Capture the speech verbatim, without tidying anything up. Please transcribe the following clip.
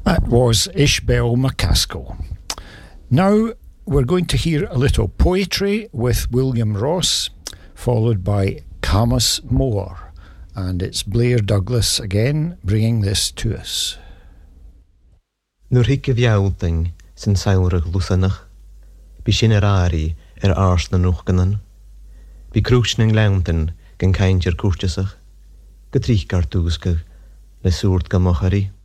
That was Ishbel McCaskill. Now we're going to hear a little poetry with William Ross, followed by Camus Moore, and it's Blair Douglas again bringing this to us. Nuair hic a bhealting sin saoirach lusanach, bí sin ar ári ar ars na nuchganan, bí crúsning leantain gan caintir cúrtasach, go trích gar túscach le súrt go mocharí.